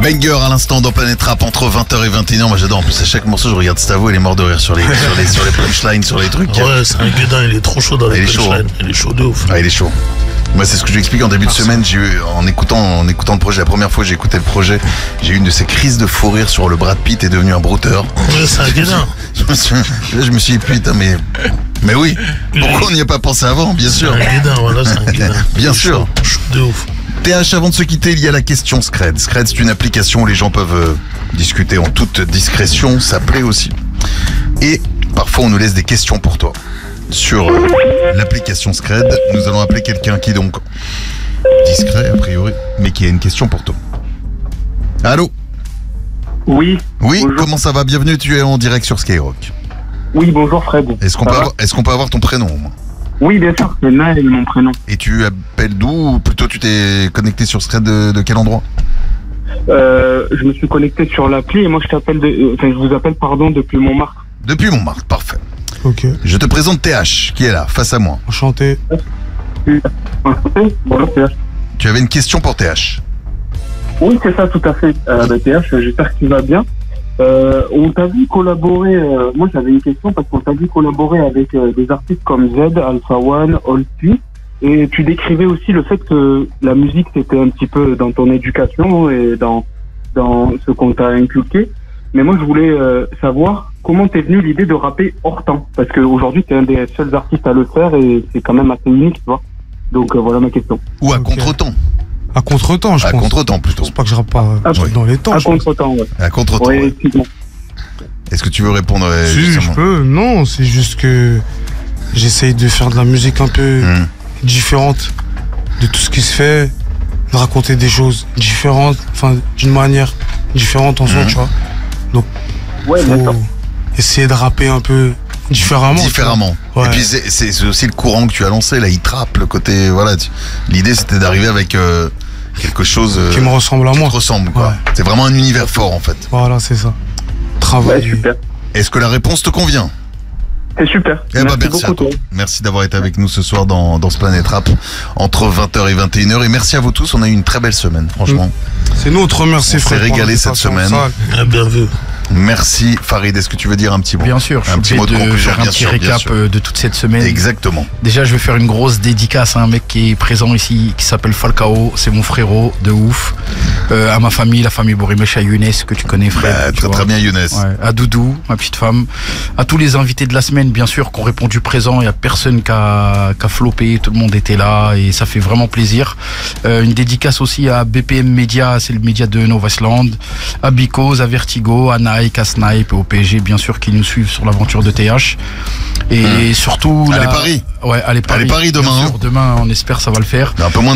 Banger à l'instant dans Planète Rap entre 20h et 21h. Moi j'adore, en plus à chaque morceau je regarde Stavo, il est mort de rire sur les punchlines, sur les trucs. Ouais, c'est un gueudin, il est trop chaud dans les punchlines. Il est chaud de ouf. Ah, il est chaud. Moi c'est ce que je lui explique en début de semaine, j'ai eu, en écoutant le projet, la première fois que j'ai écouté le projet, j'ai eu une de ces crises de fou rire sur le Brad Pitt est devenu un brouteur. Ouais, c'est un guédin. Je me suis dit putain mais oui, pourquoi on n'y a pas pensé avant, bien sûr. C'est un guédin, voilà, c'est un guédin. Bien sûr. Chaud de ouf. TH, avant de se quitter, il y a la question Scred. Scred, c'est une application où les gens peuvent discuter en toute discrétion, ça plaît aussi. Et parfois, on nous laisse des questions pour toi. Sur l'application Scred, nous allons appeler quelqu'un qui est donc discret, a priori, mais qui a une question pour toi. Allô ? Oui. Oui, bonjour. comment ça va ? Bienvenue, tu es en direct sur Skyrock. Oui, bonjour Fred. Est-ce qu'on peut avoir ton prénom au moins ? Oui, bien sûr, c'est Naël, mon prénom. Et tu appelles d'où ? Ou plutôt tu t'es connecté sur Scred de quel endroit ? Je me suis connecté sur l'appli et moi je vous appelle depuis Montmartre. Depuis Montmartre, parfait. Ok. Je te présente TH, qui est là, face à moi. Enchanté. Bonjour TH. Tu avais une question pour TH. Oui, c'est ça, tout à fait. TH, j'espère que tu vas bien. On t'a vu collaborer, moi j'avais une question parce qu'on t'a vu collaborer avec des artistes comme Z, Alpha One, Olpi, et tu décrivais aussi le fait que la musique c'était un petit peu dans ton éducation et dans ce qu'on t'a inculqué. Mais moi je voulais savoir comment t'es venue l'idée de rapper hors temps, parce qu'aujourd'hui t'es un des seuls artistes à le faire et c'est quand même assez unique, tu vois. Donc voilà ma question. Ou à contre-temps. À contre-temps, je pense. À contre-temps plutôt. Je pense pas que je rappe pas dans les temps. À contre-temps, ouais. À contre-temps. Ouais, Ouais. effectivement. Est-ce que tu veux répondre Si, justement je peux. Non, c'est juste que j'essaye de faire de la musique un peu différente de tout ce qui se fait, de raconter des choses différentes, enfin d'une manière différente en soi, tu vois. Donc, Ouais, faut d'accord. essayer de rapper un peu différemment. Différemment. Ouais. Et puis c'est aussi le courant que tu as lancé, la hit rap, le côté voilà. L'idée c'était d'arriver avec quelque chose Qui me ressemble à qui moi. te ressemble quoi. Ouais. C'est vraiment un univers fort en fait. Voilà, c'est ça. Ouais, Travail. super. Est-ce que la réponse te convient ? C'est super. Eh ben, merci beaucoup, à toi. toi. Merci d'avoir été avec nous ce soir dans ce Planète Rap entre 20h et 21h. Et merci à vous tous. On a eu une très belle semaine, franchement. C'est nous, on te remercie, On s'est frère. régalé cette semaine. Ah, bien vu. Merci Farid. Est-ce que tu veux dire un petit mot ? Bien sûr, je Un suis petit mot de obligé de conclusion, faire un bien petit sûr, bien récap sûr. de toute cette semaine. Exactement. Déjà, je vais faire une grosse dédicace à un mec qui est présent ici, qui s'appelle Falcao. C'est mon frérot de ouf. À ma famille, la famille Bourimesh, à Younes, que tu connais, frère. Bah, tu très vois. très bien Younes. Ouais, à Doudou, ma petite femme, à tous les invités de la semaine, bien sûr, qui ont répondu présent. Il n'y a personne qui a floppé, tout le monde était là et ça fait vraiment plaisir. Une dédicace aussi à BPM Media, c'est le média de Novasland, à Bicos, à Vertigo, à Nike, à Snipe, au PSG, bien sûr, qui nous suivent sur l'aventure de TH. Et surtout... Allez Paris. Ouais, allez Paris. Allez Paris Bien demain, sûr, hein. demain, on espère ça va le faire. Un peu moins